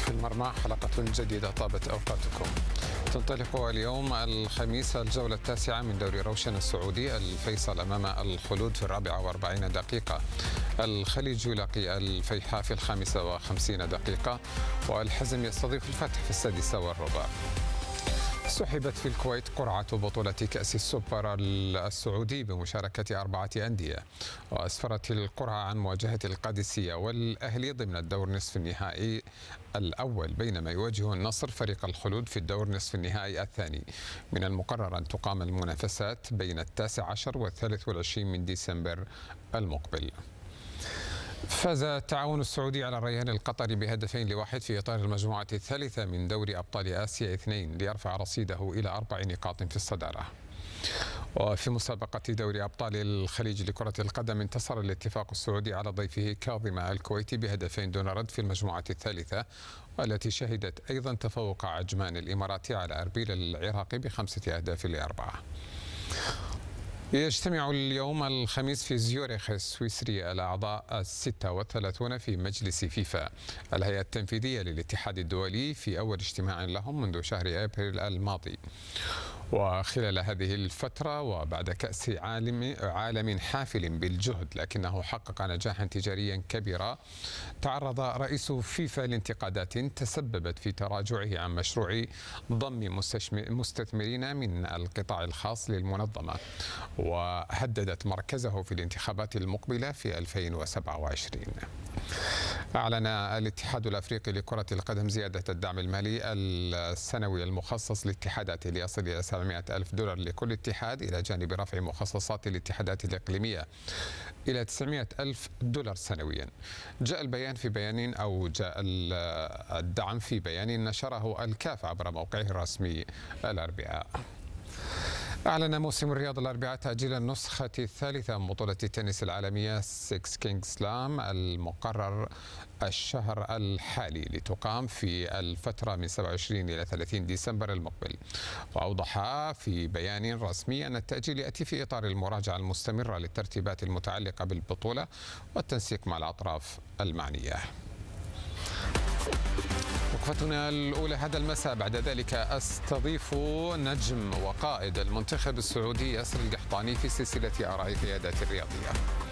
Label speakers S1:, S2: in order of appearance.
S1: في المرمى حلقة جديدة طابت أوقاتكم. تنطلق اليوم الخميس الجولة التاسعة من دوري روشن السعودي. الفيصل أمام الخلود في 44 دقيقة، الخليج يلاقي الفيحاء في 55 دقيقة، والحزم يستضيف الفتح في 6:15. سحبت في الكويت قرعة بطولة كأس السوبر السعودي بمشاركة 4 أندية، وأسفرت القرعة عن مواجهة القادسية والأهلي ضمن الدور نصف النهائي الأول، بينما يواجه النصر فريق الخلود في الدور نصف النهائي الثاني. من المقرر أن تقام المنافسات بين 19 و23 من ديسمبر المقبل. فاز التعاون السعودي على الريان القطري ب2-1 في إطار المجموعة الثالثة من دوري أبطال آسيا 2 ليرفع رصيده إلى 4 نقاط في الصدارة. وفي مسابقة دوري أبطال الخليج لكرة القدم، انتصر الاتفاق السعودي على ضيفه كاظمة الكويتي ب2 دون رد في المجموعة الثالثة، والتي شهدت أيضا تفوق عجمان الإماراتي على أربيل العراقي ب5-4. يجتمع اليوم الخميس في زيورخ السويسري الأعضاء 36 في مجلس فيفا الهيئة التنفيذية للاتحاد الدولي في أول اجتماع لهم منذ شهر أبريل الماضي. وخلال هذه الفترة وبعد كأس عالم حافل بالجهد لكنه حقق نجاحا تجاريا كبيرا، تعرض رئيس فيفا لانتقادات تسببت في تراجعه عن مشروع ضم مستثمرين من القطاع الخاص للمنظمة، وهددت مركزه في الانتخابات المقبلة في 2027. أعلن الاتحاد الأفريقي لكرة القدم زيادة الدعم المالي السنوي المخصص لاتحاداته ليصل إلى $700,000 لكل اتحاد، إلى جانب رفع مخصصات الاتحادات الإقليمية إلى $900,000 سنويا. جاء الدعم في بيان نشره الكاف عبر موقعه الرسمي الأربعاء. أعلن موسم الرياض الأربعاء تأجيل النسخة الثالثة من بطولة التنس العالمية 6 كينج سلام المقرر الشهر الحالي، لتقام في الفترة من 27 إلى 30 ديسمبر المقبل. وأوضح في بيان رسمي أن التأجيل يأتي في إطار المراجعة المستمرة للترتيبات المتعلقة بالبطولة والتنسيق مع الأطراف المعنية. وقفتنا الأولى هذا المساء. بعد ذلك أستضيف نجم وقائد المنتخب السعودي ياسر القحطاني في سلسلة آراء القيادات الرياضية.